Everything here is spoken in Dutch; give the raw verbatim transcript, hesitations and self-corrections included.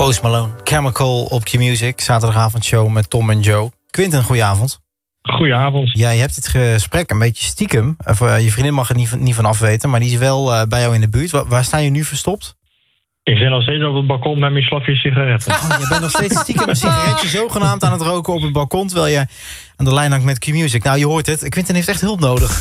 Post Malone, Chemical op Q-Music. Zaterdagavondshow met Tom en Joe. Quinten, goedenavond. Goedenavond. Ja, je hebt dit gesprek een beetje stiekem. Of, uh, je vriendin mag er niet, niet van afweten, maar die is wel uh, bij jou in de buurt. Waar, waar sta je nu verstopt? Ik zit nog steeds op het balkon met mijn slapje sigaretten. Oh, je bent nog steeds stiekem een sigaretje zogenaamd aan het roken op het balkon, terwijl je aan de lijn hangt met Q-Music. Nou, je hoort het. Quinten heeft echt hulp nodig.